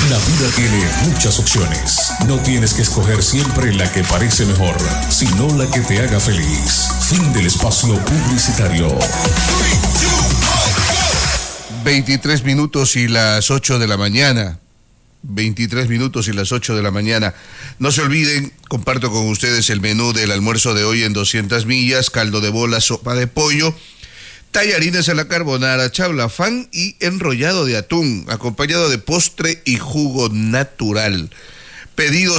La vida tiene muchas opciones. No tienes que escoger siempre la que parece mejor, sino la que te haga feliz. Fin del espacio publicitario. 23 minutos y las 8 de la mañana. 23 minutos y las 8 de la mañana. No se olviden, comparto con ustedes el menú del almuerzo de hoy en 200 millas: caldo de bola, sopa de pollo, tallarines a la carbonara, chablafán y enrollado de atún, acompañado de postre y jugo natural. Pedido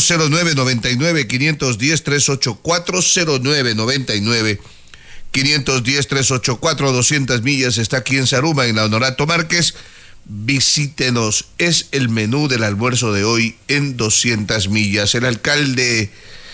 0999-510-384, 0999-510-384, 200 millas, está aquí en Zaruma, en la Honorato Márquez. Visítenos, es el menú del almuerzo de hoy en 200 millas. El alcalde,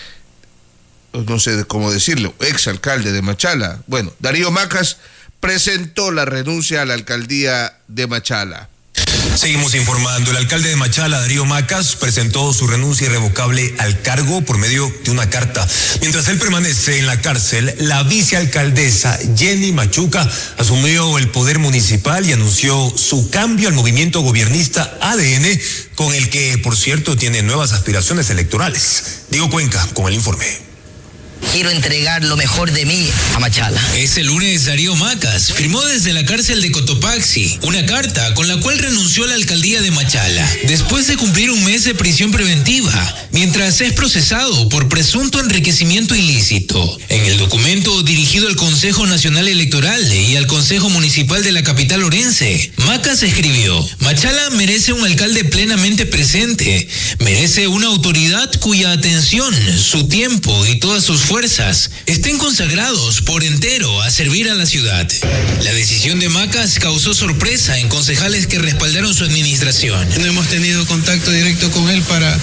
no sé cómo decirlo, exalcalde de Machala, bueno, Darío Macas, presentó la renuncia a la alcaldía de Machala. Seguimos informando. El alcalde de Machala, Darío Macas, presentó su renuncia irrevocable al cargo por medio de una carta. Mientras él permanece en la cárcel, la vicealcaldesa Jenny Machuca asumió el poder municipal y anunció su cambio al movimiento gobiernista ADN, con el que, por cierto, tiene nuevas aspiraciones electorales. Diego Cuenca con el informe. Quiero entregar lo mejor de mí a Machala. Ese lunes, Darío Macas firmó desde la cárcel de Cotopaxi una carta con la cual renunció a la alcaldía de Machala, después de cumplir un mes de prisión preventiva, mientras es procesado por presunto enriquecimiento ilícito. En el documento dirigido al Consejo Nacional Electoral y al Consejo Municipal de la capital orense, Macas escribió: Machala merece un alcalde plenamente presente, merece una autoridad cuya atención, su tiempo y todas sus fuerzas estén consagrados por entero a servir a la ciudad. La decisión de Macas causó sorpresa en concejales que respaldaron su administración. No hemos tenido contacto directo con él para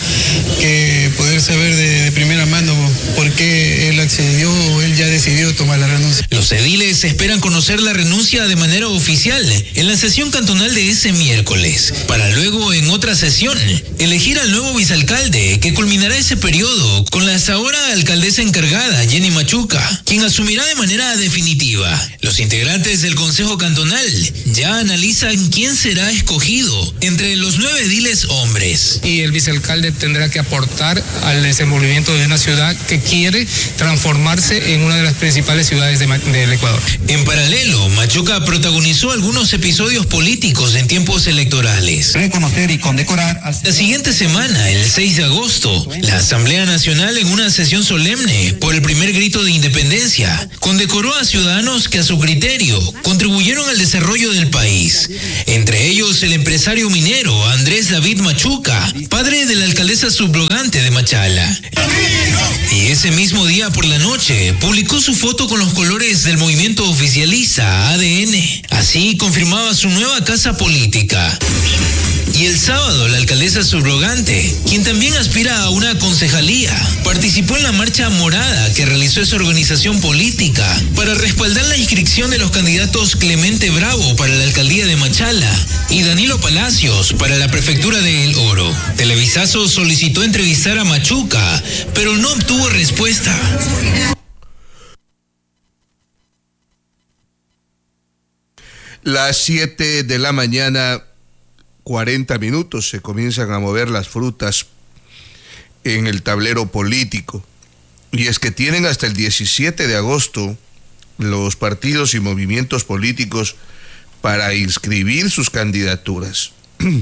poder saber de primera mano por qué él accedió o él ya decidió tomar la renuncia. Los ediles esperan conocer la renuncia de manera oficial en la sesión cantonal de ese miércoles, para luego en otra sesión elegir al nuevo vicealcalde, que culminará ese periodo con la hasta ahora alcaldesa encargada Jenny Machuca, quien asumirá de manera definitiva. Los integrantes del Consejo Cantonal ya analizan quién será escogido entre los 9 ediles hombres. Y el vicealcalde tendrá que aportar al desenvolvimiento de una ciudad que quiere transformarse en una de las principales ciudades del Ecuador. En paralelo, Machuca protagonizó algunos episodios políticos en tiempos electorales. Reconocer y condecorar. La siguiente semana, el 6 de agosto, la Asamblea Nacional, en una sesión solemne por el primer grito de independencia, condecoró a ciudadanos que a su criterio contribuyeron al desarrollo del país. Entre ellos el empresario minero Andrés David Machuca, padre de la alcaldesa subrogante de Machala. Y ese mismo día por la noche publicó su foto con los colores del movimiento oficialista ADN. Así confirmaba su nueva casa política. Y el sábado, la alcaldesa subrogante, quien también aspira a una concejalía, participó en la marcha morada que realizó esa organización política para respaldar la inscripción de los candidatos Clemente Bravo para la alcaldía de Machala y Danilo Palacios para la prefectura de El Oro. Televisazo solicitó entrevistar a Machuca, pero no obtuvo respuesta. Las 7 de la mañana, 40 minutos, se comienzan a mover las frutas en el tablero político. Y es que tienen hasta el 17 de agosto los partidos y movimientos políticos para inscribir sus candidaturas.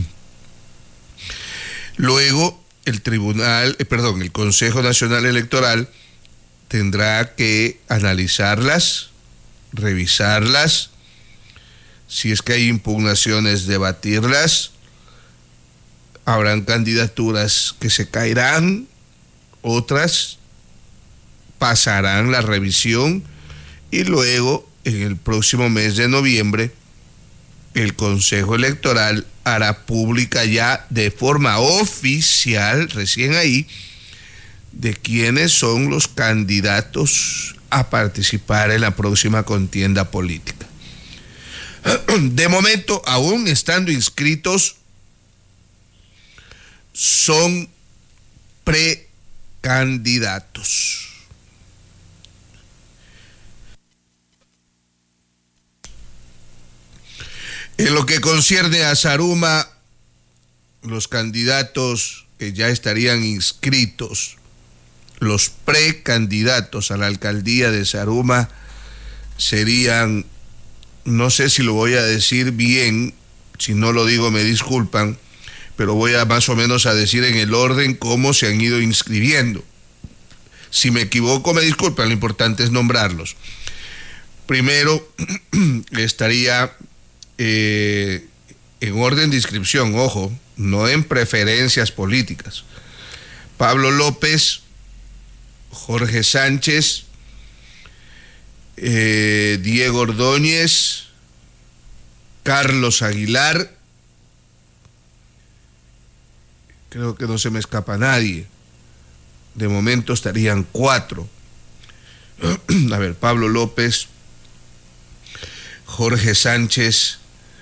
Luego, el Consejo Nacional Electoral tendrá que analizarlas, revisarlas, si es que hay impugnaciones, debatirlas. Habrán candidaturas que se caerán, otras pasarán la revisión y luego, en el próximo mes de noviembre, el Consejo Electoral hará pública ya de forma oficial, recién ahí, de quiénes son los candidatos a participar en la próxima contienda política. De momento, aún estando inscritos, son precandidatos. En lo que concierne a Zaruma, los candidatos que ya estarían inscritos, los precandidatos a la alcaldía de Zaruma serían, no sé si lo voy a decir bien, si no lo digo me disculpan, pero voy a más o menos a decir en el orden cómo se han ido inscribiendo. Si me equivoco me disculpan, lo importante es nombrarlos. Primero estaría en orden de inscripción, ojo, no en preferencias políticas. Pablo López, Jorge Sánchez, Diego Ordóñez, Carlos Aguilar, creo que no se me escapa nadie. De momento estarían 4. A ver, Pablo López, Jorge Sánchez,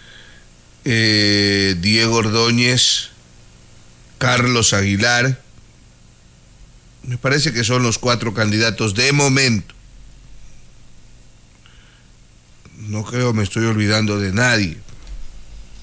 Diego Ordóñez, Carlos Aguilar. Me parece que son los 4 candidatos de momento. No creo me estoy olvidando de nadie.